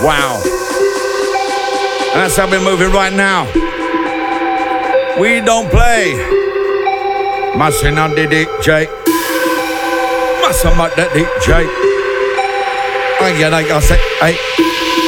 Wow. And that's how we're moving right now. We don't play. Messing on the DJ. Messing on the DJ. I say, hey.